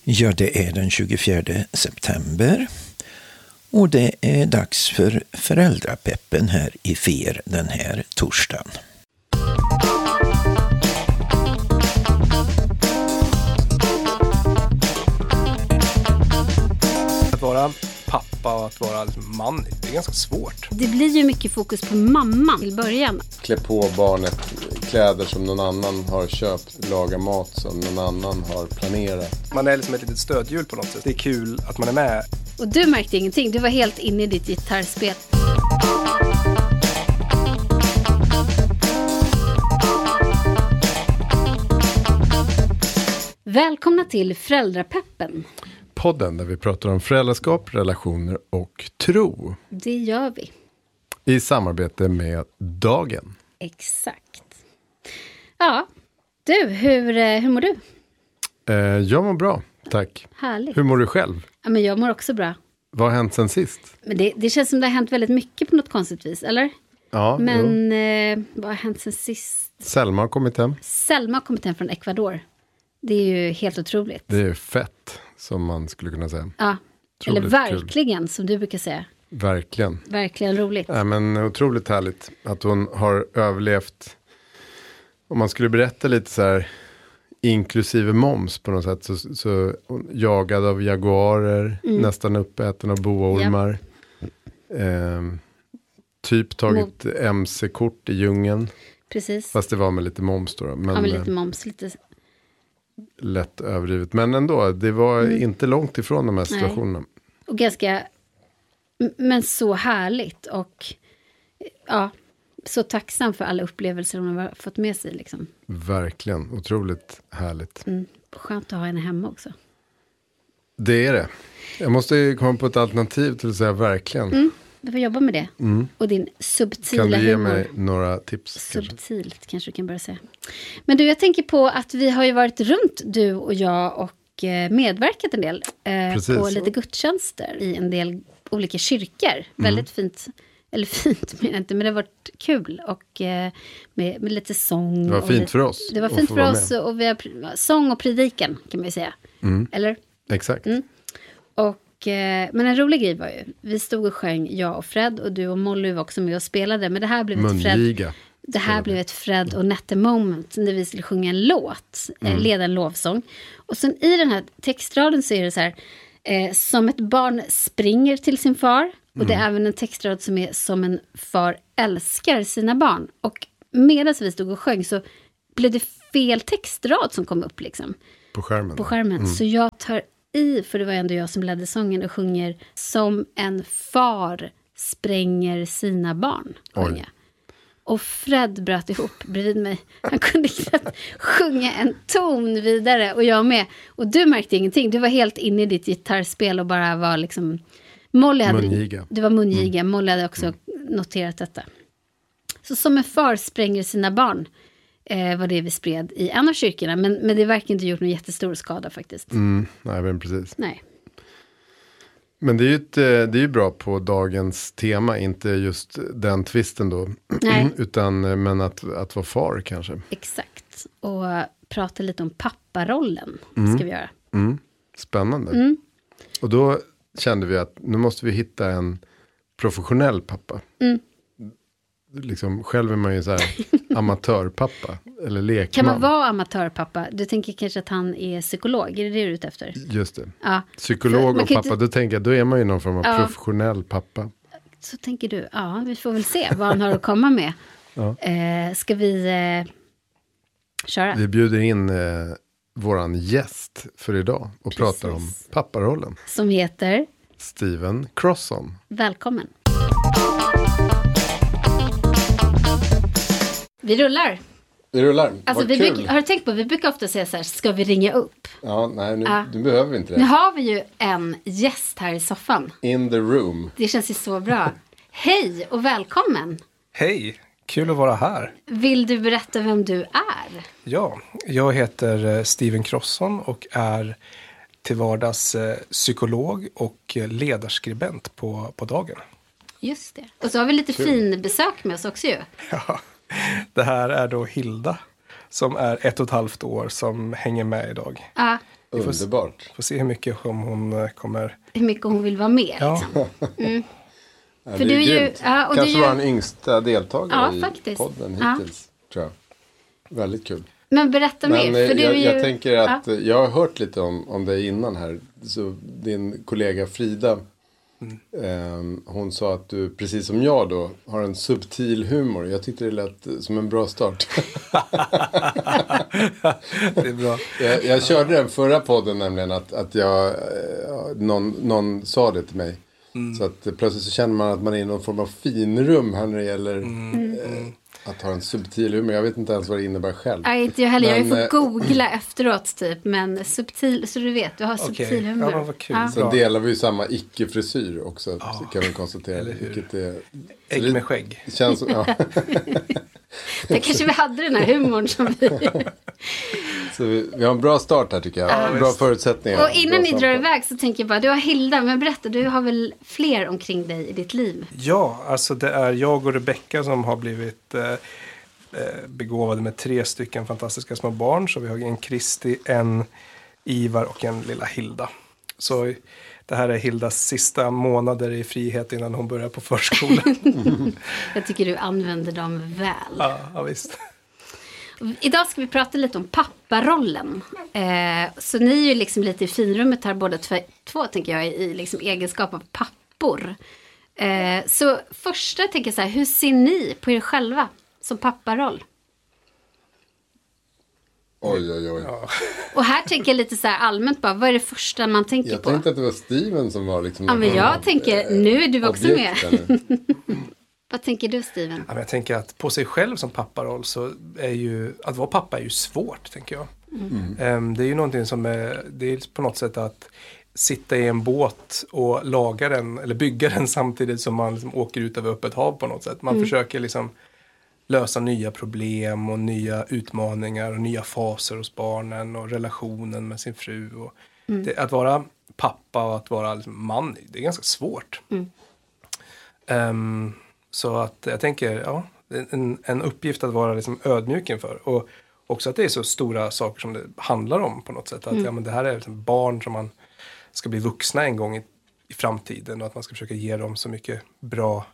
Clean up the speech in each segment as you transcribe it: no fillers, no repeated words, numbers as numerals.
Ja, det är den 24 september och det är dags för föräldrapeppen här i FER den här torsdagen. Att vara pappa och att vara man, det är ganska svårt. Det blir ju mycket fokus på mamman till början. Klä på barnet kläder som någon annan har köpt, laga mat som någon annan har planerat. Man är liksom ett litet stödhjul på något sätt. Det är kul att man är med. Och du märkte ingenting, du var helt inne i ditt gitarrspel. Välkomna till Föräldrapeppen. Podden där vi pratar om föräldraskap, relationer och tro. Det gör vi. I samarbete med Dagen. Exakt. Ja, du, hur mår du? Jag mår bra, tack. Härligt. Hur mår du själv? Ja, men jag mår också bra. Vad har hänt sen sist? Men det känns som det har hänt väldigt mycket på något konstigt vis, eller? Ja, men vad har hänt sen sist? Selma har kommit hem. Selma har kommit hem från Ecuador. Det är ju helt otroligt. Det är fett, som man skulle kunna säga. Ja, otroligt eller verkligen, kul. Som du brukar säga. Verkligen. Verkligen roligt. Ja, men otroligt härligt att hon har överlevt. Om man skulle berätta lite så här, inklusive moms på något sätt, så jagad av jaguarer, nästan uppäten av boormar. Typ tagit MC-kort i djungeln. Precis. Fast det var med lite moms då. Men, ja, med lite moms, lite... lätt överdrivet. Men ändå, det var inte långt ifrån de här situationerna. Nej. Och ganska, men så härligt. Och ja, så tacksam för alla upplevelser hon har fått med sig. Liksom. Verkligen, otroligt härligt. Skönt att ha henne hemma också. Det är det. Jag måste komma på ett alternativ till att säga verkligen. Du får jobba med det. Och din subtila humor. Kan du ge mig några tips? Subtilt kanske du kan börja säga. Men du, jag tänker på att vi har ju varit runt, du och jag, och medverkat en del på lite gudstjänster i en del olika kyrkor. Väldigt fint, eller fint menar jag inte, men det har varit kul. Och med lite sång. Det var fint för oss. Det var fint för oss och vi har sång och predikan kan man ju säga. Eller? Exakt. Och men en rolig grej var ju, vi stod och sjöng, jag och Fred, och du och Molly var också med och spelade, men det här blev ett Fred och Nette moment när vi skulle sjunga en låt, leda en lovsång. Och sen i den här textraden så är det så här, som ett barn springer till sin far, och det är även en textrad som är som en far älskar sina barn. Och medan vi stod och sjöng så blev det fel textrad som kom upp liksom. På skärmen. Så jag tar för det var ändå jag som ledde sången och sjunger som en far spränger sina barn. Och Fred bröt ihop bredvid mig. Han kunde knappt sjunga en ton vidare, och jag med. Och du märkte ingenting. Du var helt inne i ditt gitarrspel och bara var liksom... Du var mungiga. Molly hade också noterat detta. Så som en far spränger sina barn var det vi spred i en av kyrkorna. Men det verkar inte gjort någon jättestor skada faktiskt. Nej, men precis. Nej. Men det är ju bra på dagens tema, inte just den twisten då. Nej. Men att vara far kanske. Exakt. Och prata lite om papparollen ska vi göra. Spännande. Och då kände vi att nu måste vi hitta en professionell pappa. Liksom, själv är man ju så här amatörpappa eller lekman. Kan man vara amatörpappa? Du tänker kanske att han är psykolog, är det du är ute efter? Just det. Ja. Psykolog och pappa, då tänker jag, då är man ju någon form av professionell pappa. Så tänker du, ja, vi får väl se vad han har att komma med. Ska vi köra? Vi bjuder in våran gäst för idag och pratar om papparollen. Som heter? Stephen Crosson. Välkommen. Vi rullar. Alltså, har du tänkt på, vi brukar ofta säga så här, ska vi ringa upp? Ja, nej, nu behöver vi inte det. Nu har vi ju en gäst här i soffan. In the room. Det känns ju så bra. Hej och välkommen. Hej, kul att vara här. Vill du berätta vem du är? Ja, jag heter Stephen Crosson och är till vardags psykolog och ledarskribent på Dagen. Just det. Och så har vi lite fin besök med oss också ju. Ja, det här är då Hilda som är 1,5 år som hänger med idag. Ja, Underbart. Får se hur mycket som hon kommer... hur mycket hon vill vara med. Ja. Liksom. Ja, För det du är är ju- grymt. ja, och Kanske du är- var den yngsta deltagare Ja, i faktiskt. podden Ja. hittills, tror jag. Väldigt kul. Men berätta mer. Men För du är ju... jag tänker att jag har hört lite om dig innan här. Så din kollega Frida, hon sa att du, precis som jag då, har en subtil humor. Jag tyckte det lät som en bra start. Det är bra. Jag körde den förra podden nämligen att någon sa det till mig. Så att plötsligt så känner man att man är i någon form av finrum här när det gäller att ha en subtil humor. Jag vet inte ens vad det innebär själv. Nej, inte jag heller. Men, Jag får googla efteråt typ. Men subtil, så du vet, du har subtil humor. Ja, men vad kul. Ja. Sen delar vi ju samma icke-frisyr också, så kan vi konstatera. Eller hur? Vilket är, Ägg med skägg. det känns som, ja. Där kanske vi hade den här humorn som vi... Så vi har en bra start här tycker jag. Bra förutsättningar. Och innan bra ni drar samtal. iväg så tänker jag bara, du har Hilda, men berätta, du har väl fler omkring dig i ditt liv? Ja, alltså det är jag och Rebecca som har blivit begåvade med 3 stycken fantastiska små barn. Så vi har en Kristi, en Ivar och en lilla Hilda. Så det här är Hildas sista månader i frihet innan hon börjar på förskolan. Jag tycker du använder dem väl. Ja, visst. Idag ska vi prata lite om papparollen. Så ni är ju liksom lite i finrummet här båda två, tänker jag, i liksom egenskap av pappor. Så första tänker jag så här, hur ser ni på er själva som papparoll? Oj. Och här tänker jag lite så här allmänt bara, vad är det första man tänker Jag på? tänkte att det var Steven som var liksom... Ja, men jag tänker, nu är du också med. objekten. Vad tänker du, Steven? Ja, men jag tänker att på sig själv som papparoll så är ju, att vara pappa är ju svårt, tänker jag. Det är ju någonting som det är på något sätt att sitta i en båt och laga den, eller bygga den samtidigt som man liksom åker ut över öppet hav på något sätt. Man försöker liksom lösa nya problem och nya utmaningar och nya faser hos barnen och relationen med sin fru. Och att vara pappa och att vara liksom man, det är ganska svårt. Så att jag tänker, ja, en uppgift att vara liksom ödmjuk inför. Och också att det är så stora saker som det handlar om på något sätt. Att ja, men det här är liksom barn som man ska bli vuxna en gång i framtiden. Och att man ska försöka ge dem så mycket bra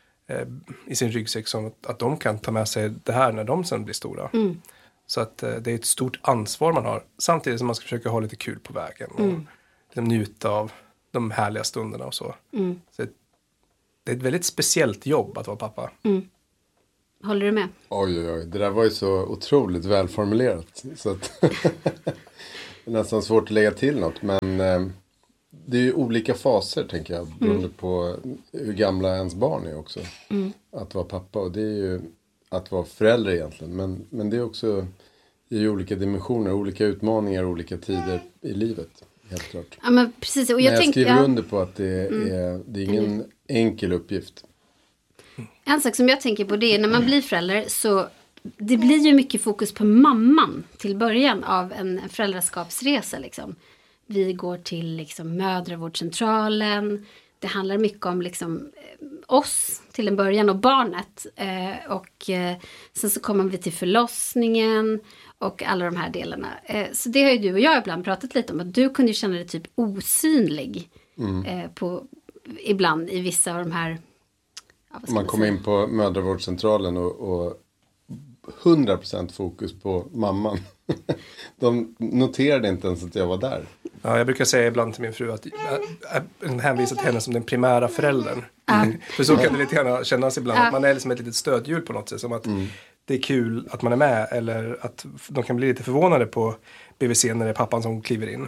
i sin ryggsäck som att de kan ta med sig det här när de sen blir stora. Så att det är ett stort ansvar man har. Samtidigt som man ska försöka ha lite kul på vägen. Och liksom njuta av de härliga stunderna och så. Så det är ett väldigt speciellt jobb att vara pappa. Håller du med? Oj. Det där var ju så otroligt välformulerat. Så att det är nästan svårt att lägga till något. Men det är ju olika faser, tänker jag. Beroende på hur gamla ens barn är också. Att vara pappa. Och det är ju att vara förälder egentligen. Men det är också i olika dimensioner. Olika utmaningar, olika tider i livet. Helt klart. Ja, men precis. Och Men jag tänkte, skriver under på att det är ingen enkel uppgift. En sak som jag tänker på, det är när man blir förälder så det blir ju mycket fokus på mamman till början av en föräldraskapsresa liksom. Vi går till liksom mödravårdscentralen. Det handlar mycket om liksom oss till en början och barnet. Sen så kommer vi till förlossningen och alla de här delarna. Så det har ju du och jag ibland pratat lite om. Att du kunde känna dig typ osynlig ibland i vissa av de här... Ja, Man kommer in på mödravårdscentralen och 100% fokus på mamman. De noterade inte ens att jag var där. Ja, jag brukar säga ibland till min fru att jag hänvisar till henne som den primära föräldern. För så kan det lite grann kännas ibland. Att man är liksom ett litet stödhjul på något sätt. Som att det är kul att man är med. Eller att de kan bli lite förvånade på BVC när det är pappan som kliver in.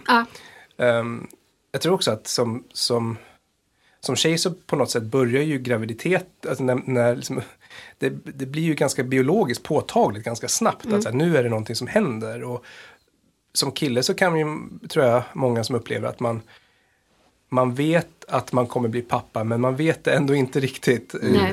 Jag tror också att som tjej så på något sätt börjar ju graviditet. Alltså när liksom, det blir ju ganska biologiskt påtagligt ganska snabbt. Att så här, nu är det någonting som händer. Och som kille så kan ju, tror jag, många som upplever att man vet att man kommer bli pappa, men man vet det ändå inte riktigt.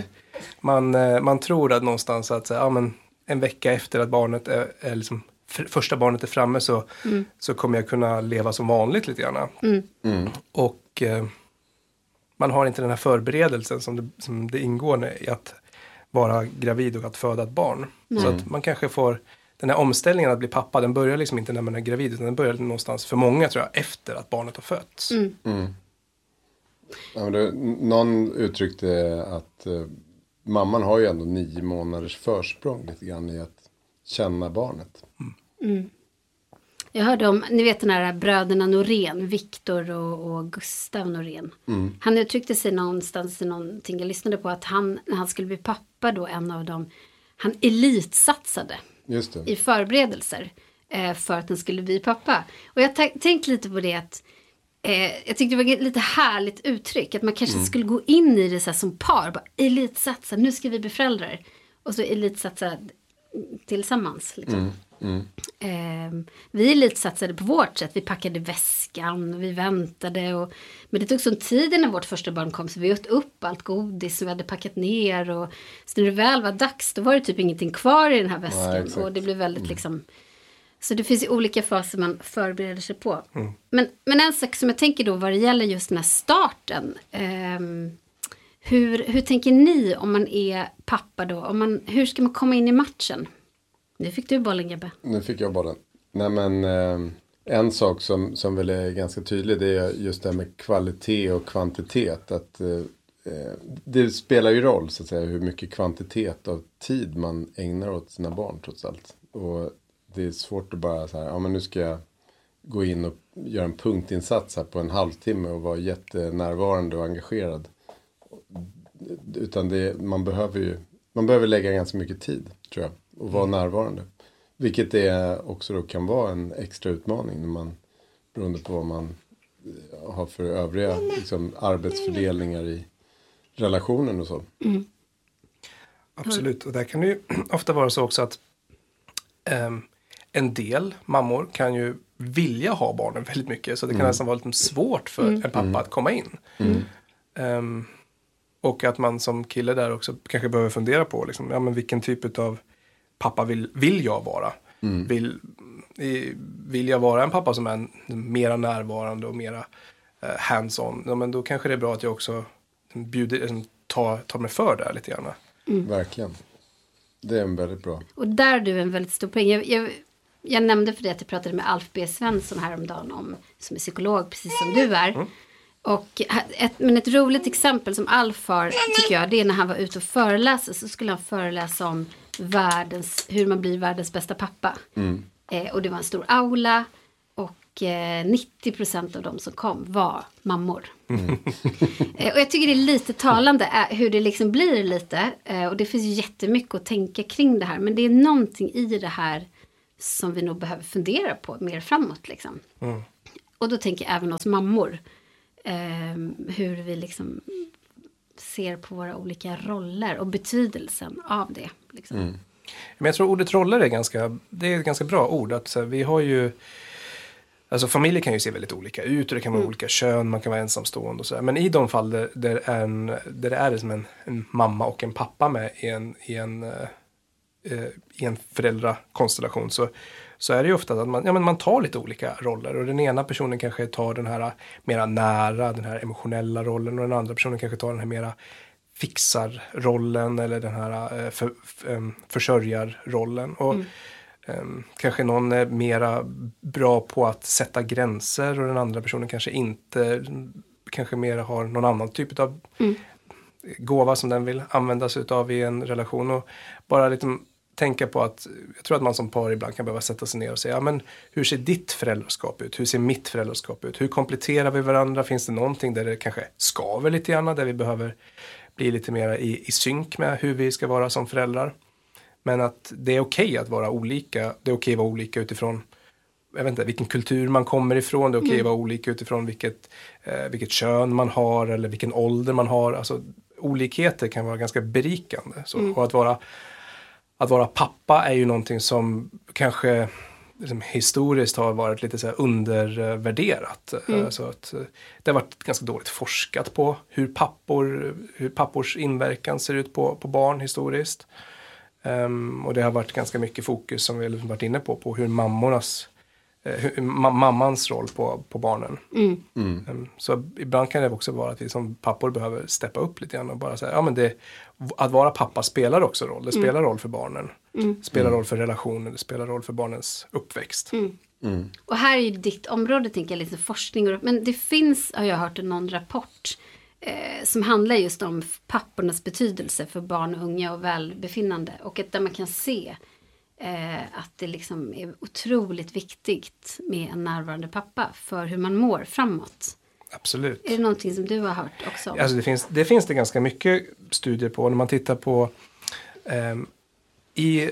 Man tror att någonstans att ja, men en vecka efter att barnet är liksom, första barnet är framme så kommer jag kunna leva som vanligt lite grann. Och man har inte den här förberedelsen som det ingår i att vara gravid och att föda ett barn. Så att man kanske får den här omställningen att bli pappa, den börjar liksom inte när man är gravid, utan den börjar någonstans för många, tror jag, efter att barnet har fötts. Ja, men någon uttryckte att mamman har ju ändå 9 månaders försprång lite grann i att känna barnet. Jag hörde om, ni vet den här bröderna Norén, Viktor och Gustav Norén. Han uttryckte sig någonstans i någonting, jag lyssnade på att han, när han skulle bli pappa då, en av dem, han elitsatsade i förberedelser för att han skulle bli pappa. Och jag tänkte lite på det att jag tyckte det var lite härligt uttryck, att man kanske skulle gå in i det så här som par, bara elitsatsa, nu ska vi bli föräldrar. Och så elitsatsa tillsammans liksom. Vi elitsatsade på vårt sätt. Vi packade väskan och vi väntade men det tog sån tid när vårt första barn kom, så vi åt upp allt godis som vi hade packat ner, och så när det väl var dags, då var det typ ingenting kvar i den här väskan. Och det blev väldigt liksom, så det finns ju olika faser man förbereder sig på. Men en sak som jag tänker då vad det gäller just den här starten, hur tänker ni om man är pappa då? Hur ska man komma in i matchen? Nu fick du bollen, Gebbe. Nu fick jag bollen. Nej, men en sak som väl är ganska tydlig, det är just det här med kvalitet och kvantitet. Att det spelar ju roll, så att säga, hur mycket kvantitet av tid man ägnar åt sina barn trots allt. Och det är svårt att bara så här, ja men nu ska jag gå in och göra en punktinsats här på en halvtimme och vara jättenärvarande och engagerad. Utan man behöver lägga ganska mycket tid, tror jag, och vara närvarande. Vilket det också då kan vara en extra utmaning när man, beroende på vad man har för övriga liksom, arbetsfördelningar i relationen och så. Absolut, och där kan det ju ofta vara så också att en del mammor kan ju vilja ha barnen väldigt mycket, så det kan nästan vara lite svårt för en pappa att komma in. Och att man som kille där också kanske behöver fundera på liksom, ja, men vilken typ av pappa vill jag vara? Vill jag vara en pappa som är mera närvarande och mera hands-on? Ja, men då kanske det är bra att jag också tar mig för det lite grann. Verkligen. Det är en väldigt bra. Och där du är en väldigt stor poäng. Jag nämnde för det att jag pratade med Alf B. Svensson häromdagen som är psykolog, precis som du är. Och ett roligt exempel som Alf har, tycker jag, det är när han var ute och föreläste, så skulle han föreläsa om hur man blir världens bästa pappa. Och det var en stor aula, och 90% av de som kom var mammor. Och jag tycker det är lite talande hur det liksom blir lite, och det finns ju jättemycket att tänka kring det här, men det är någonting i det här som vi nog behöver fundera på mer framåt liksom. Och då tänker jag även oss mammor, hur vi liksom ser på våra olika roller och betydelsen av det liksom. Men jag tror ordet roller är ett ganska bra ord. Att så här, vi har ju, alltså familjer kan ju se väldigt olika ut, och det kan vara olika kön, man kan vara ensamstående och så här. Men i de fall där det är som en mamma och en pappa med i en föräldrakonstellation, så är det ju ofta att man tar lite olika roller, och den ena personen kanske tar den här mera nära, den här emotionella rollen, och den andra personen kanske tar den här mera fixarrollen eller den här försörjarrollen. Och kanske någon är mera bra på att sätta gränser, och den andra personen kanske inte, kanske mera har någon annan typ av gåva som den vill använda sig av i en relation. Och bara lite tänka på att jag tror att man som par ibland kan behöva sätta sig ner och säga, ja, men hur ser ditt föräldraskap ut? Hur ser mitt föräldraskap ut? Hur kompletterar vi varandra? Finns det någonting där det kanske skaver lite grann, där vi behöver bli lite mer i synk med hur vi ska vara som föräldrar? Men att det är okej att vara olika. Det är okej att vara olika utifrån, jag vet inte, vilken kultur man kommer ifrån. Det är okej att vara olika utifrån vilket kön man har eller vilken ålder man har. Alltså olikheter kan vara ganska berikande. Så, och att vara pappa är ju någonting som kanske liksom historiskt har varit lite så här undervärderat. Så att det har varit ganska dåligt forskat på hur pappors inverkan ser ut på barn historiskt. Och det har varit ganska mycket fokus, som vi har varit inne på hur mammornas mammans roll på barnen. Så ibland kan det också vara att vi som pappor behöver steppa upp lite grann och bara säga, att vara pappa spelar också roll. Det spelar roll för barnen. Det spelar roll för relationer, det spelar roll för barnens uppväxt. Och här är ju ditt område, tänker jag, lite forskning. Men det finns, har jag hört, någon rapport som handlar just om pappornas betydelse för barn och unga och välbefinnande. Och där man kan se att det liksom är otroligt viktigt med en närvarande pappa för hur man mår framåt. Absolut. Är det någonting som du har hört också? Alltså det finns det ganska mycket studier på. När man tittar på i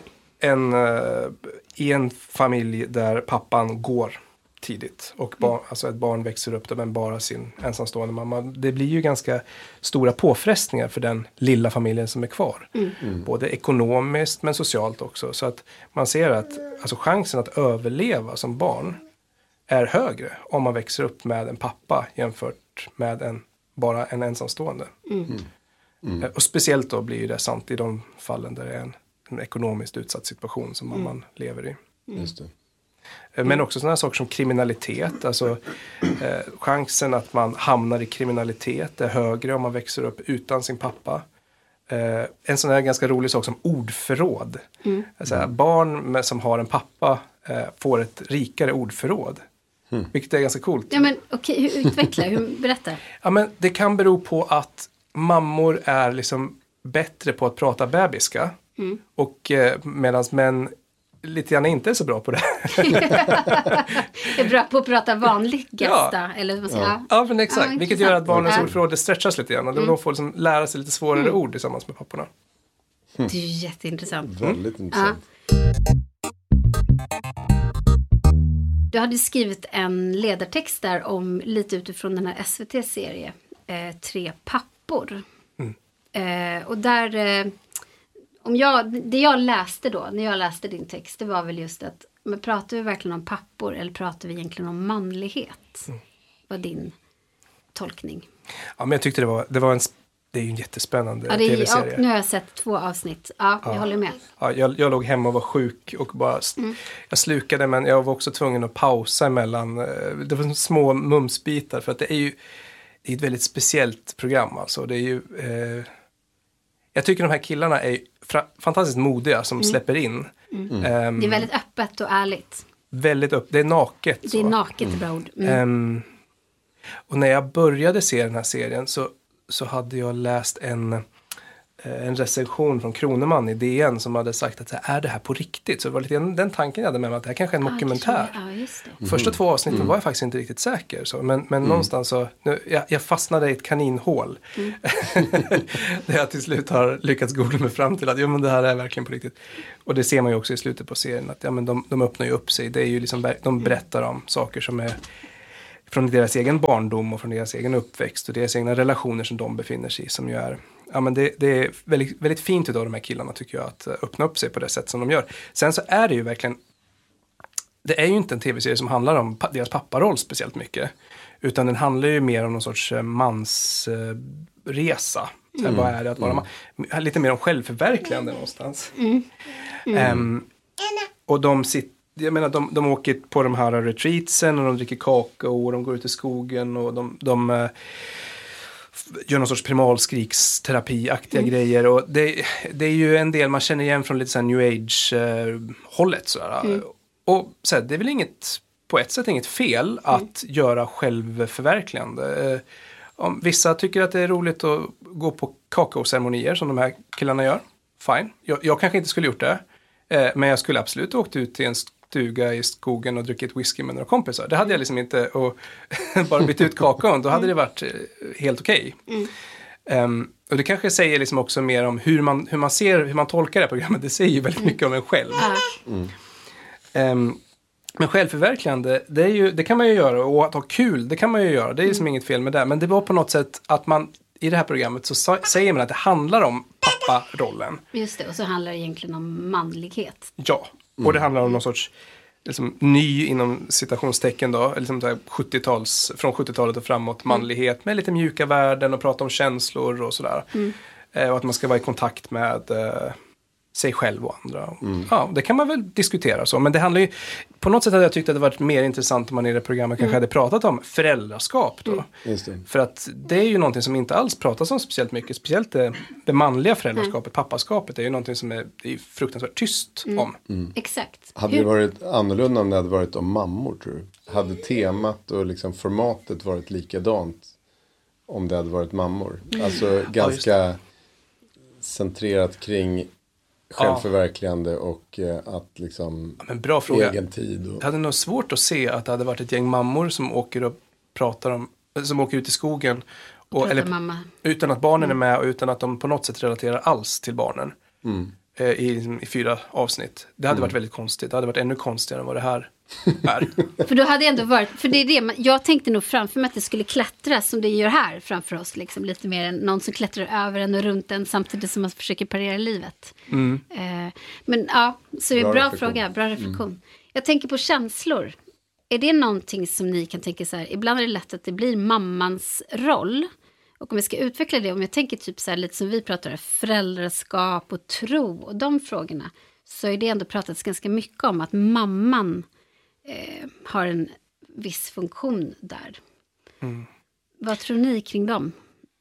en familj där pappan går tidigt och alltså ett barn växer upp där men bara sin ensamstående mamma. Det blir ju ganska stora påfrestningar för den lilla familjen som är kvar. Både ekonomiskt men socialt också. Så att man ser att alltså chansen att överleva som barn är högre om man växer upp med en pappa jämfört med bara en ensamstående. Och speciellt då blir det sant i de fallen där det är en ekonomiskt utsatt situation som mamman lever i. Just det. Men också sådana saker som kriminalitet. Alltså chansen att man hamnar i kriminalitet är högre om man växer upp utan sin pappa. En sån här ganska rolig sak som ordförråd. Alltså, barn som har en pappa får ett rikare ordförråd. Vilket är ganska coolt. Ja, men okej, utveckla, berätta. Ja, men det kan bero på att mammor är liksom bättre på att prata bebiska. Och medan män lite grann inte är så bra på det. Är bra på att prata vanligaste. Eller vad säger jag? Ja, men exakt. Vilket gör att barnens ordförråd stretchas lite grann. Och de får liksom lära sig lite svårare ord tillsammans med papporna. Det är ju jätteintressant. Väldigt intressant. Du hade skrivit en ledartext där om lite utifrån den här SVT-serie 3 pappor. Och där det jag läste då, när jag läste din text, det var väl just att, men pratar vi verkligen om pappor eller pratar vi egentligen om manlighet? Var din tolkning? Ja, men jag tyckte det är ju en jättespännande tv-serie. Nu har jag sett 2 avsnitt. Ja, jag håller med. Ja, jag låg hemma och var sjuk och bara jag slukade, men jag var också tvungen att pausa emellan. Det var små mumsbitar för att det är ett väldigt speciellt program alltså. Det är ju jag tycker de här killarna är fantastiskt modiga som släpper in. Det är väldigt öppet och ärligt. Väldigt det är naket. Det är naket, bra ord. Och när jag började se den här serien så hade jag läst en recension från Kroneman i DN som hade sagt att är det här på riktigt? Så det var lite den tanken jag hade med mig, att det här kanske är en dokumentär. Ja, just det. Första 2 avsnitten var jag faktiskt inte riktigt säker. Så, men någonstans så, jag fastnade i ett kaninhål. Där jag till slut har lyckats googla mig fram till att men det här är verkligen på riktigt. Och det ser man ju också i slutet på serien, att men de öppnar ju upp sig. Det är ju liksom, de berättar om saker som är från deras egen barndom och från deras egen uppväxt och deras egna relationer som de befinner sig i, som ju är, men det är väldigt, väldigt fint utav de här killarna, tycker jag, att öppna upp sig på det sätt som de gör. Sen så är det ju verkligen, det är ju inte en tv-serie som handlar om deras papparoll speciellt mycket, utan den handlar ju mer om någon sorts mansresa. Vad är det att vara man? Lite mer om självförverkligande någonstans. Och jag menar, de åker på de här retreatsen och de dricker kakao och de går ut i skogen och de gör någon sorts primalskriksterapi-aktiga grejer. Och det är ju en del man känner igen från lite så här new age-hållet. Och så här, det är väl på ett sätt inget fel att göra självförverkligande. Vissa tycker att det är roligt att gå på kakaoceremonier som de här killarna gör. Fine. Jag kanske inte skulle gjort det. Men jag skulle absolut åkt ut till en stuga i skogen och druckit whisky med några kompisar. Det hade jag liksom inte, och bara bytt ut kakaon, då hade det varit helt okej. Och det kanske säger liksom också mer om hur man tolkar det här programmet. Det säger ju väldigt mycket om en själv. Men självförverkligande, det kan man ju göra, och att ha kul, det kan man ju göra. Det är liksom inget fel med det. Men det var på något sätt att man i det här programmet så säger man att det handlar om papparollen. Just det, och så handlar det egentligen om manlighet. Ja, och det handlar om någon sorts liksom, ny inom citationstecken då, liksom där från 70-talet och framåt, manlighet med lite mjuka värden och prata om känslor och sådär. Och att man ska vara i kontakt med sig själv och andra. Ja, det kan man väl diskutera så. Men det handlar ju, på något sätt hade jag tyckt att det varit mer intressant om man i det programmet kanske hade pratat om föräldraskap då. Just det. För att det är ju någonting som inte alls pratas om speciellt mycket. Speciellt det manliga föräldraskapet, pappaskapet, är ju någonting som är fruktansvärt tyst om. Exakt. Hade det varit annorlunda om det hade varit om mammor, tror du? Hade temat och liksom formatet varit likadant om det hade varit mammor? Alltså ganska centrerat kring självförverkligande och att liksom men bra fråga. egen tid. Och... Jag hade nog svårt att se att det hade varit ett gäng mammor som åker och pratar om, som åker ut i skogen och eller, mamma. Utan att barnen är med och utan att de på något sätt relaterar alls till barnen i 4 avsnitt. Det hade varit väldigt konstigt. Det hade varit ännu konstigare än vad det här är. För då hade ändå varit, för det är det, jag tänkte nog framför mig att det skulle klättra som det gör här framför oss, liksom, lite mer än någon som klättrar över en och runt en samtidigt som man försöker parera livet. Men ja, så det är bra fråga, bra reflektion. Jag tänker på känslor. Är det någonting som ni kan tänka så här, ibland är det lätt att det blir mammans roll. Och om vi ska utveckla det, om jag tänker typ så här lite som vi pratar om, föräldraskap och tro och de frågorna, så är det ändå pratats ganska mycket om att mamman har en viss funktion där. Vad tror ni kring dem?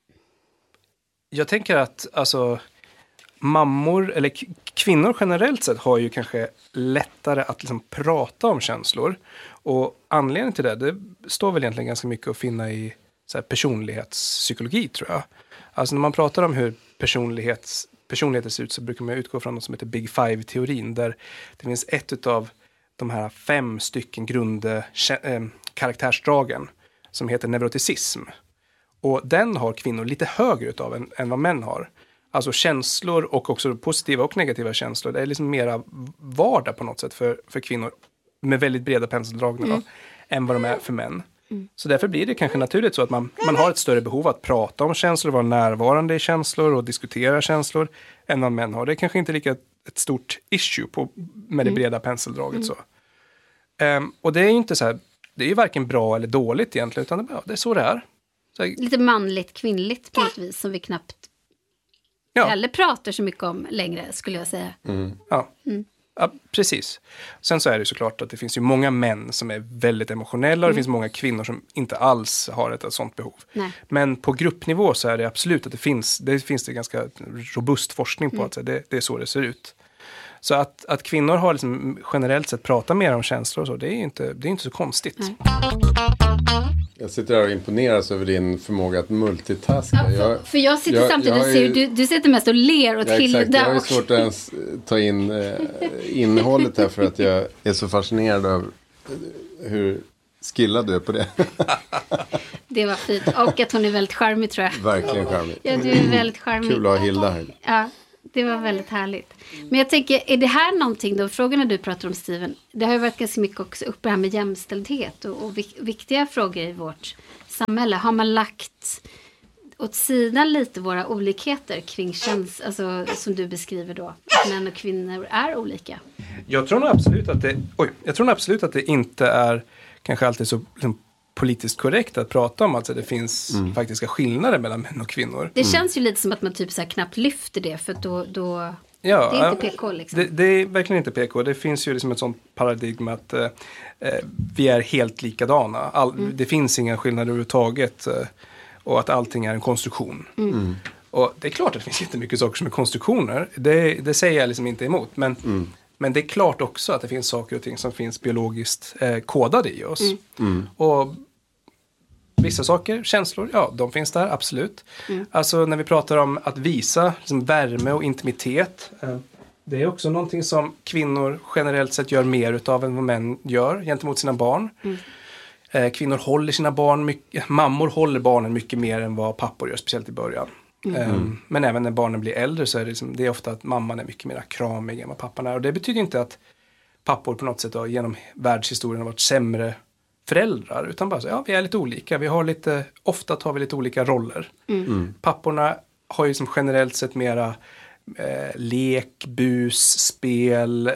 Jag tänker att alltså, mammor eller kvinnor generellt sett har ju kanske lättare att liksom prata om känslor. Och anledningen till det står väl egentligen ganska mycket att finna i så här, personlighetspsykologi, tror jag. Alltså när man pratar om hur personligheter ser ut så brukar man utgå från något som heter Big Five-teorin, där det finns ett av de här 5 stycken karaktärsdragen som heter neuroticism. Och den har kvinnor lite högre utav än vad män har. Alltså känslor och också positiva och negativa känslor. Det är liksom mera vardag på något sätt för kvinnor med väldigt breda penseldragningar än vad de är för män. Så därför blir det kanske naturligt så att man har ett större behov att prata om känslor, vara närvarande i känslor och diskutera känslor än vad män har. Det är kanske inte lika ett stort issue med det breda penseldraget så. Och det är ju inte så här, det är ju varken bra eller dåligt egentligen, utan det är så det är. Så här, lite manligt, kvinnligt på något vis som vi knappt heller pratar så mycket om längre, skulle jag säga. Ja, precis. Sen så är det såklart att det finns ju många män som är väldigt emotionella och det finns många kvinnor som inte alls har ett sånt behov. Nej. Men på gruppnivå så är det absolut att det finns det ganska robust forskning på att det är så det ser ut. Så att kvinnor har liksom generellt sett pratat mer om känslor och så, det är inte så konstigt. Nej. Jag sitter här och imponeras över din förmåga att multitaska. Ja, för jag sitter samtidigt och ser, du sitter mest och ler och Hilda. Jag har ju svårt att ens ta in innehållet här för att jag är så fascinerad av hur skillad du är på det. Det var fint. Och att hon är väldigt charmig, tror jag. Verkligen charmig. Ja, du är väldigt charmig. Kul att ha Hilda här. Ja, det var väldigt härligt. Men jag tänker, är det här någonting då, frågorna du pratar om, Steven, det har ju varit ganska mycket också uppe här med jämställdhet och viktiga frågor i vårt samhälle. Har man lagt åt sidan lite våra olikheter kring alltså som du beskriver då, att män och kvinnor är olika? Jag tror nog absolut att det inte är kanske alltid så liksom, politiskt korrekt att prata om att det finns faktiska skillnader mellan män och kvinnor. Det känns ju lite som att man typ så här knappt lyfter det, för då det är inte PK liksom. Det är verkligen inte PK. Det finns ju liksom ett sånt paradigm att vi är helt likadana. Det finns inga skillnader överhuvudtaget och att allting är en konstruktion. Och det är klart att det finns jättemycket saker som är konstruktioner. Det säger jag liksom inte emot. Men det är klart också att det finns saker och ting som finns biologiskt kodade i oss. Och vissa saker, känslor, ja, de finns där, absolut. Alltså när vi pratar om att visa liksom, värme och intimitet. Det är också någonting som kvinnor generellt sett gör mer utav än vad män gör gentemot sina barn. Kvinnor håller sina barn mycket, mammor håller barnen mycket mer än vad pappor gör, speciellt i början. Men även när barnen blir äldre så är det är ofta att mamman är mycket mer kramig än vad pappan är. Och det betyder inte att pappor på något sätt genom världshistorien har varit sämre föräldrar, utan bara så, ja, vi är lite olika. Ofta tar vi lite olika roller. Papporna har ju som generellt sett mera lek, bus, spel,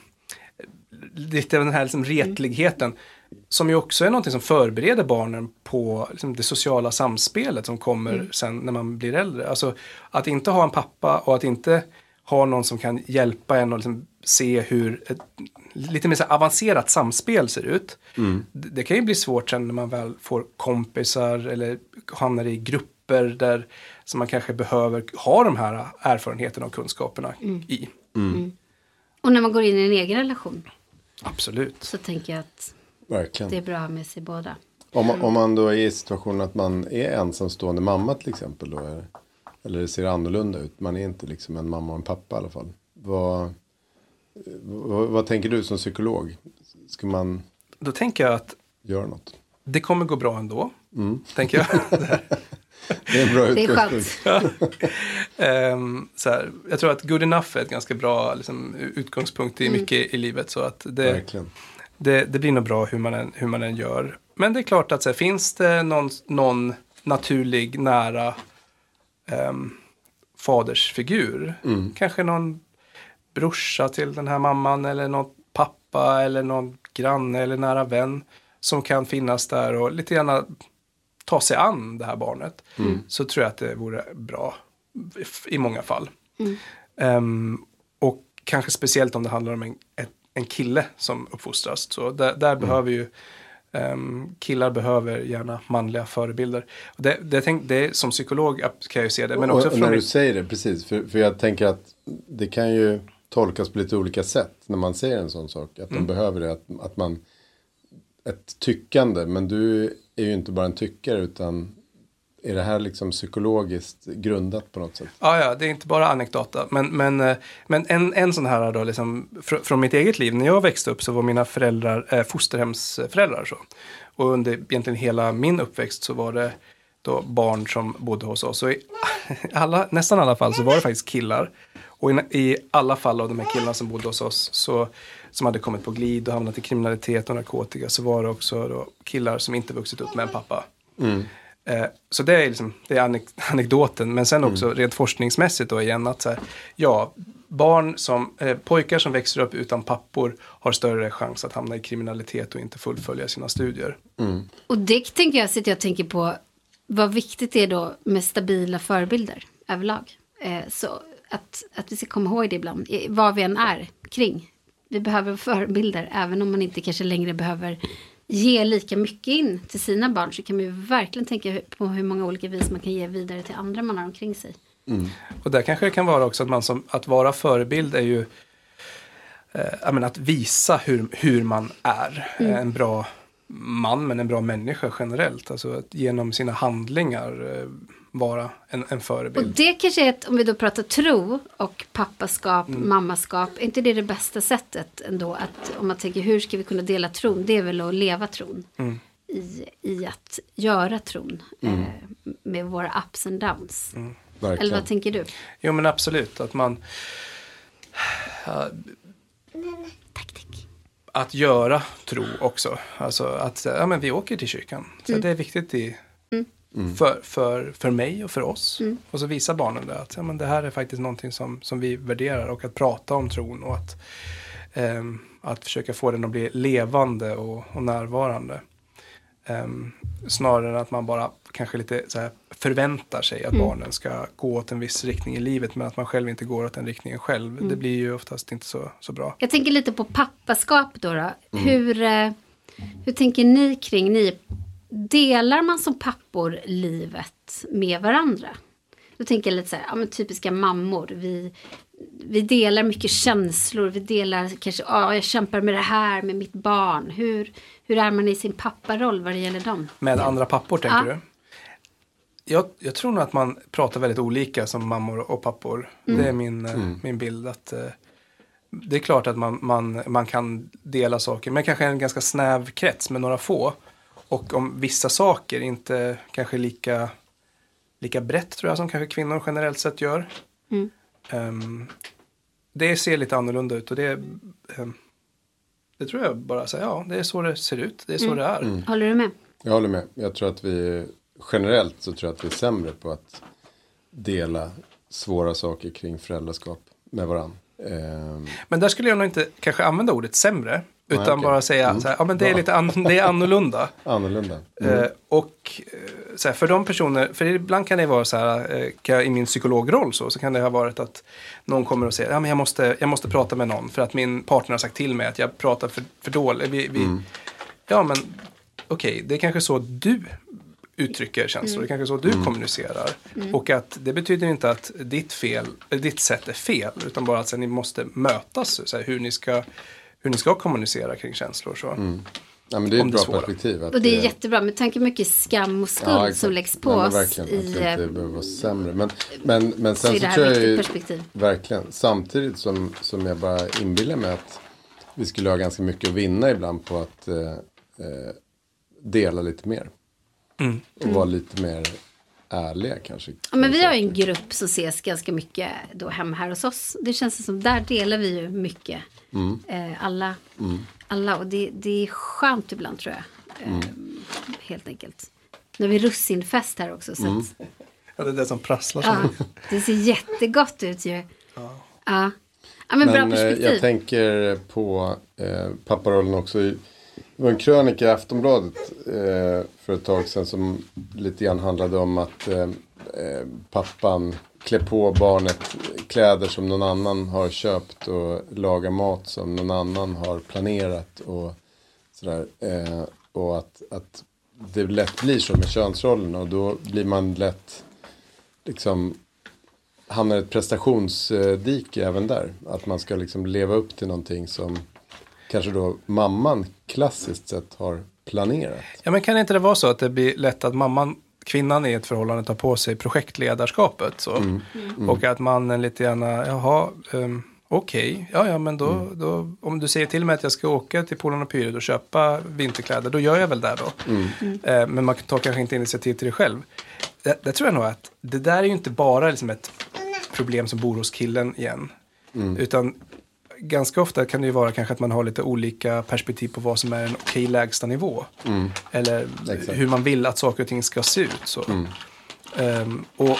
lite av den här liksom retligheten som ju också är någonting som förbereder barnen på liksom, det sociala samspelet som kommer sen när man blir äldre. Alltså att inte ha en pappa och att inte ha någon som kan hjälpa en och liksom se hur ett lite mer så avancerat samspel ser ut. Det kan ju bli svårt sen när man väl får kompisar eller hamnar i grupper där som man kanske behöver ha de här erfarenheterna och kunskaperna i. Och när man går in i en egen relation. Absolut. Så tänker jag att Verkligen. det är bra med sig båda. Om man då är i situationen att man är ensamstående mamma till exempel då, eller det ser annorlunda ut. Man är inte liksom en mamma och en pappa i alla fall. Vad tänker du som psykolog? Ska man Då tänker jag att göra något? det kommer gå bra ändå. Tänker jag. Det är en bra Det är utgångspunkt. skönt. Så här, jag tror att good enough är ett ganska bra liksom, utgångspunkt i mycket i livet. Så att Verkligen. det blir nog bra hur man än gör. Men det är klart att så här, finns det någon naturlig nära fadersfigur. Kanske någon brorsa till den här mamman eller någon pappa eller någon granne eller nära vän som kan finnas där och lite gärna ta sig an det här barnet. Så tror jag att det vore bra i många fall. Och kanske speciellt om det handlar om en kille som uppfostras. Så där behöver ju killar behöver gärna manliga förebilder. Och det som psykolog kan jag ju se det. Men också och när du säger det, precis. För jag tänker att det kan ju tolkas på lite olika sätt när man säger en sån sak. Att de behöver det, att man ett tyckande. Men du är ju inte bara en tyckare utan är det här liksom psykologiskt grundat på något sätt? Ja, det är inte bara anekdota. Men en sån här då, liksom, från mitt eget liv. När jag växte upp så var mina föräldrar fosterhemsföräldrar. Så. Och under egentligen hela min uppväxt så var det då barn som bodde hos oss. Och i nästan alla fall så var det faktiskt killar. Och i alla fall av de här killarna som bodde hos oss som hade kommit på glid och hamnat i kriminalitet och narkotika så var det också då killar som inte vuxit upp med en pappa. Så det är liksom, det är anekdoten. Men sen också rent forskningsmässigt då igen att så här, pojkar som växer upp utan pappor har större chans att hamna i kriminalitet och inte fullfölja sina studier. Och det tänker jag, sitter jag och tänker på vad viktigt det är då med stabila förebilder överlag. Så att vi ska komma ihåg det ibland, vad vi än är kring. Vi behöver förebilder, även om man inte kanske längre behöver ge lika mycket in till sina barn, så kan man ju verkligen tänka på hur många olika vis man kan ge vidare till andra man har omkring sig. Och där kanske det kan vara också att vara förebild är ju att visa hur man är en bra man, men en bra människa generellt. Alltså att genom sina handlingar vara en förebild. Och det kanske är om vi då pratar tro och pappaskap, mammaskap, är inte det bästa sättet ändå? Att om man tänker hur ska vi kunna dela tron? Det är väl att leva tron. I att göra tron med våra ups and downs. Eller vad tänker du? Jo, men absolut. Att man att göra tro också. Alltså att vi åker till kyrkan. Så det är viktigt för mig och för oss. Och så visar barnen det. Att det här är faktiskt någonting som vi värderar. Och att prata om tron. Och att försöka få den att bli levande och närvarande. Snarare än att man bara kanske lite så här förväntar sig att barnen ska gå åt en viss riktning i livet, men att man själv inte går åt den riktningen själv. Det blir ju oftast inte så bra. Jag tänker lite på pappaskap då. Hur tänker ni kring, delar man som pappor livet med varandra? Då tänker jag lite så här, typiska mammor. Vi delar mycket känslor. Vi delar kanske, jag kämpar med det här med mitt barn. Hur är man i sin papparoll vad det gäller dem? Med andra pappor tänker du? Jag tror nog att man pratar väldigt olika som mammor och pappor. Det är min bild. Att det är klart att man kan dela saker. Men kanske en ganska snäv krets med några få. Och om vissa saker inte kanske lika brett tror jag som kanske kvinnor generellt sett gör. Det ser lite annorlunda ut och det tror jag bara säger, det är så det ser ut, det är så det är. Håller du med? Jag håller med. Jag tror att generellt så tror jag att vi är sämre på att dela svåra saker kring föräldraskap med varandra. Men där skulle jag nog inte kanske använda ordet sämre. Utan bara säga så här, men det är lite det är annorlunda. Annorlunda. Och så här, för de personer, för ibland kan det vara så här, i min psykologroll så kan det ha varit att någon kommer och säger, ja men jag måste prata med någon för att min partner har sagt till mig att jag pratar för dåligt. Ja men okej, det är kanske så du uttrycker känslor, det är kanske så du kommunicerar. Och att det betyder inte att ditt sätt är fel, utan bara att sen ni måste mötas, så här, hur ni ska kommunicera kring känslor så. Ja, men det är ett bra perspektiv. Och det är jättebra med tanke mycket skam och skuld som läggs på oss. Verkligen, att det inte behöver vara sämre. Men sen så det här tror jag ju, perspektiv. Verkligen, samtidigt som jag bara inbillar mig att vi skulle ha ganska mycket att vinna ibland på att dela lite mer. Och vara lite mer ärliga kanske. Ja, men vi har ju en grupp som ses ganska mycket då hemma här hos oss. Det känns som, där delar vi ju mycket. Alla, och det är skönt ibland tror jag. Helt enkelt. Nu har vi russinfest här också. Så att, ja, det är det som prasslar sig. Det ser jättegott ut ju. Ja, men bra perspektiv. Jag tänker på papparollen också. Det var en krönika i Aftonbladet för ett tag sedan som lite grann handlade om att pappan klär på barnet kläder som någon annan har köpt och lagar mat som någon annan har planerat och sådär. Och att det lätt blir så med könsrollen, och då blir man lätt liksom hamnar i ett prestationsdike även där. Att man ska liksom leva upp till någonting som kanske då mamman klassiskt sett har planerat. Ja, men kan inte det vara så att det blir lätt att kvinnan i ett förhållande tar på sig projektledarskapet så. Och att mannen lite gärna, okej, ja men då om du säger till mig att jag ska åka till Polen och Pyret och köpa vinterkläder, då gör jag väl det då. Men man tar kanske inte initiativ till det själv. Det tror jag nog att det där är ju inte bara liksom ett problem som bor hos killen igen. Utan ganska ofta kan det ju vara kanske att man har lite olika perspektiv på vad som är en okej lägsta nivå. Eller hur man vill att saker och ting ska se ut. Så. Och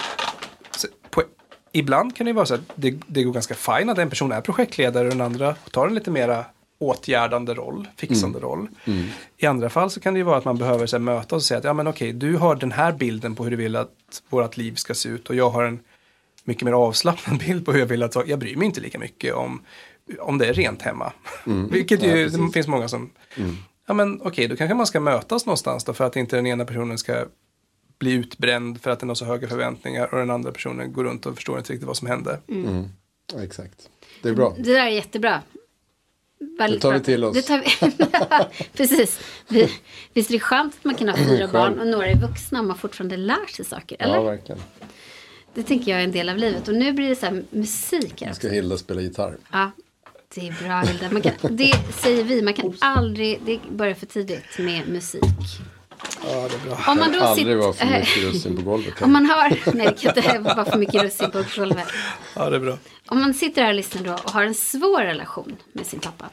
ibland kan det ju vara så att det går ganska fint att en person är projektledare och den andra tar en lite mera åtgärdande roll, fixande roll. I andra fall så kan det ju vara att man behöver så här, mötas och säga att ja men okej, du har den här bilden på hur du vill att vårt liv ska se ut och jag har en mycket mer avslappnad bild på hur jag vill att jag bryr mig inte lika mycket om det är rent hemma. Vilket ju, det finns många som ja men okej, då kanske man ska mötas någonstans då för att inte den ena personen ska bli utbränd för att den har så höga förväntningar och den andra personen går runt och förstår inte riktigt vad som hände. Ja, exakt. Det är bra. Det där är jättebra. Det tar vi till oss. Det tar vi. Precis. Visst är det skönt att man kan ha 4 barn och några är vuxna och man fortfarande lär sig saker, eller? Ja, verkligen. Det tänker jag är en del av livet. Och nu blir det så här musik här. Nu ska Hilda spela gitarr. Ja, det är bra Hilda. Det säger vi, man kan aldrig, det börjar för tidigt med musik. Ja, det är bra. Om man då aldrig vara för mycket russin på golvet. Om man har, nej det kan inte vara för mycket russin på golvet. Ja, det är bra. Om man sitter här och lyssnar då och har en svår relation med sin pappa.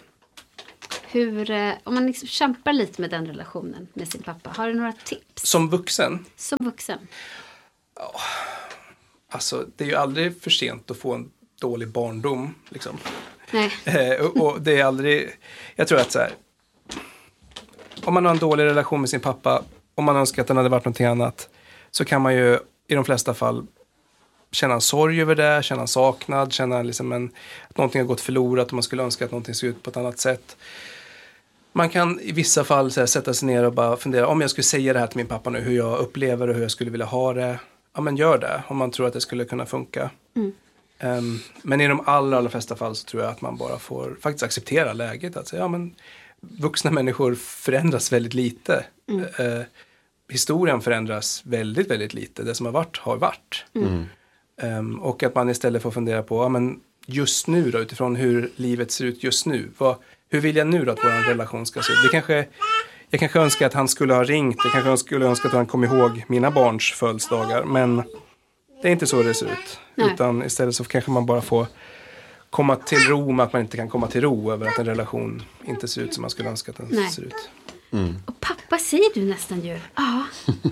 Om man liksom kämpar lite med den relationen med sin pappa. Har du några tips? Som vuxen? Som vuxen. Ja. Alltså, det är ju aldrig för sent att få en dålig barndom, liksom. Nej. Och det är aldrig... Jag tror att så här... Om man har en dålig relation med sin pappa, om man önskar att den hade varit någonting annat, så kan man ju i de flesta fall känna en sorg över det, känna en saknad, känna liksom att någonting har gått förlorat och man skulle önska att någonting ser ut på ett annat sätt. Man kan i vissa fall så här, sätta sig ner och bara fundera, om jag skulle säga det här till min pappa nu, hur jag upplever och hur jag skulle vilja ha det. Ja, men gör det om man tror att det skulle kunna funka. Men i de allra flesta fall så tror jag att man bara får faktiskt acceptera läget. Att säga, ja men vuxna människor förändras väldigt lite. Historien förändras väldigt, väldigt lite. Det som har varit. Och att man istället får fundera på, ja men just nu då, utifrån hur livet ser ut just nu. Hur vill jag nu då att vår relation ska se ut? Jag kanske önskar att han skulle ha ringt. Jag kanske skulle önska att han kom ihåg mina barns födelsedagar. Men det är inte så det ser ut. Nej. Utan istället så kanske man bara får komma till ro med att man inte kan komma till ro över att en relation inte ser ut som man skulle önska att den ser ut. Och pappa säger du nästan ju. Ja.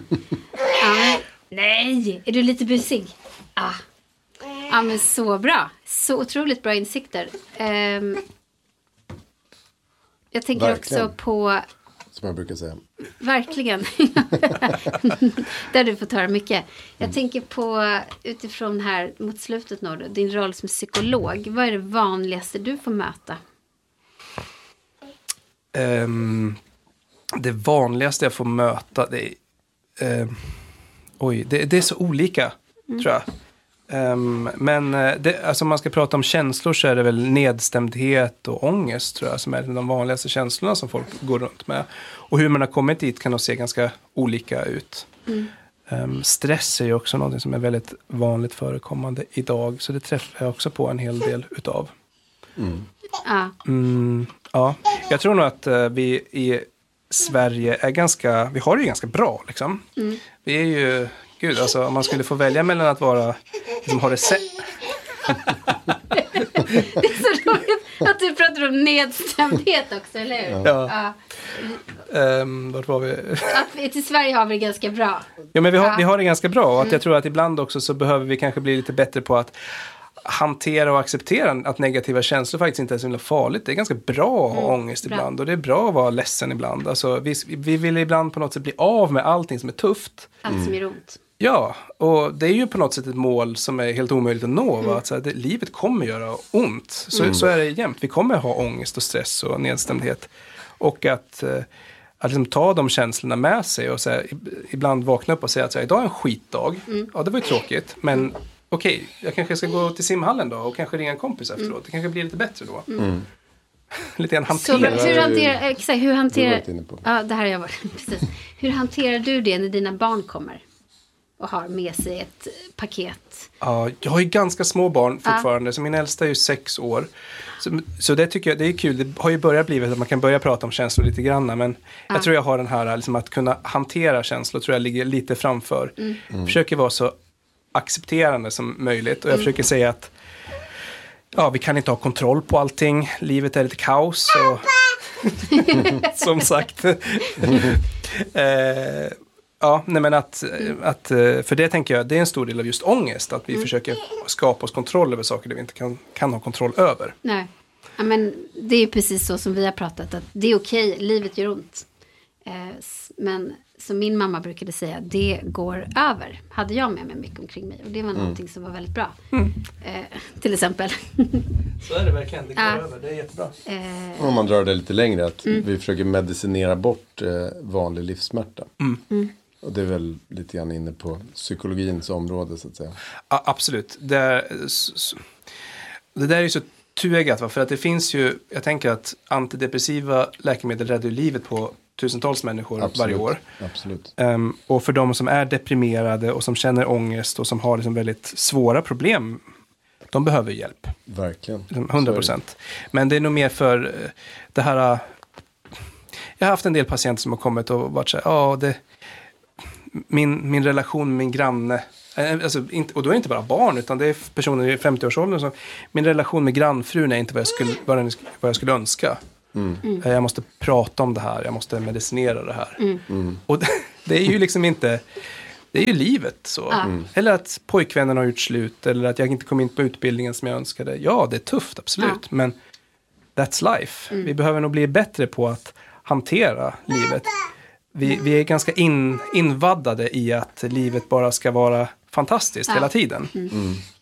Nej, är du lite busig? Ja. Ja, men så bra. Så otroligt bra insikter. Jag tänker verkligen också på som jag brukar säga. Verkligen. Där du får höra mycket. Jag tänker på, utifrån här mot slutet nu, din roll som psykolog. Vad är det vanligaste du får möta? Det vanligaste jag får möta, det är så olika, tror jag. Men alltså om man ska prata om känslor så är det väl nedstämdhet och ångest, tror jag, som är de vanligaste känslorna som folk går runt med. Och hur man har kommit dit kan nog se ganska olika ut. Stress är ju också något som är väldigt vanligt förekommande idag, så det träffar jag också på en hel del utav. Ja, jag tror nog att vi i Sverige vi har det ju ganska bra liksom. Vi är ju, gud, alltså om man skulle få välja mellan att vara liksom, ha det Det är så roligt att du pratar om nedstämdhet också, eller hur? Ja. Vart var vi? Att i Sverige har vi det ganska bra. Ja, men vi har det ganska bra. Och att jag tror att ibland också så behöver vi kanske bli lite bättre på att hantera och acceptera att negativa känslor faktiskt inte är så himla farligt. Det är ganska bra att ha ångest ibland. Och det är bra att vara ledsen ibland. Alltså, vi vill ibland på något sätt bli av med allting som är tufft. Allt som gör ont. Ja, och det är ju på något sätt ett mål som är helt omöjligt att nå. Va? Att så här, livet kommer göra ont. Så är det jämt. Vi kommer ha ångest och stress och nedstämdhet. Och att liksom ta de känslorna med sig och så här, ibland vakna upp och säga att så här, idag är en skitdag. Ja, det var ju tråkigt. Men okej, jag kanske ska gå till simhallen då och kanske ringa en kompis efteråt. Det kanske blir lite bättre då. Lite grann hantera. Så hur hanterar ja, det här har jag varit precis. Hur hanterar du det när dina barn kommer och har med sig ett paket? Ja, jag har ju ganska små barn fortfarande, så min äldsta är ju 6 år. Så det tycker jag, det är kul. Det har ju börjat bli att man kan börja prata om känslor lite grann, men jag tror jag har den här liksom, att kunna hantera känslor tror jag ligger lite framför. Jag försöker vara så accepterande som möjligt, och jag försöker säga att vi kan inte ha kontroll på allting. Livet är lite kaos och som sagt. Nej, men att för det tänker jag, det är en stor del av just ångest, att vi försöker skapa oss kontroll över saker där vi inte kan ha kontroll över. Nej, ja, men det är ju precis så som vi har pratat, att det är okej, livet gör ont. Men som min mamma brukade säga, det går över. Hade jag med mig mycket omkring mig, och det var någonting som var väldigt bra. Till exempel. Så är det verkligen, det går över, det är jättebra. Om man drar det lite längre, att vi försöker medicinera bort vanlig livssmärta. Och det är väl lite grann inne på psykologins område, så att säga. Ja, absolut. Det där är ju så tuegat, för att det finns ju, jag tänker att antidepressiva läkemedel räddar livet på tusentals människor varje år. Absolut. Och för de som är deprimerade och som känner ångest och som har liksom väldigt svåra problem, de behöver hjälp. Verkligen. 100%. Men det är nog mer för det här. Jag har haft en del patienter som har kommit och varit så här, min relation med min granne, alltså, och då är det inte bara barn, utan det är personer i 50-årsåldern som, min relation med grannfrun är inte vad jag skulle önska. Jag måste prata om det här, jag måste medicinera det här. Och det är ju liksom inte, det är ju livet så. Eller att pojkvännen har gjort slut, eller att jag inte kom in på utbildningen som jag önskade. Ja, det är tufft, absolut, men that's life. Vi behöver nog bli bättre på att hantera livet. Vi är ganska invaddade i att livet bara ska vara fantastiskt hela tiden.